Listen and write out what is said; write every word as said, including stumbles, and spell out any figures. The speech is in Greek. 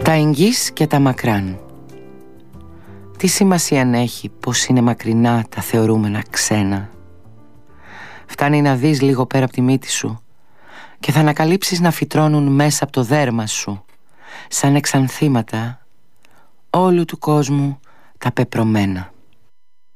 Τα εγγύς και τα μακράν. Τι σημασία έχει πως είναι μακρινά τα θεωρούμενα ξένα? Φτάνει να δεις λίγο πέρα από τη μύτη σου και θα ανακαλύψεις να φυτρώνουν μέσα από το δέρμα σου, σαν εξανθήματα όλου του κόσμου τα πεπρωμένα.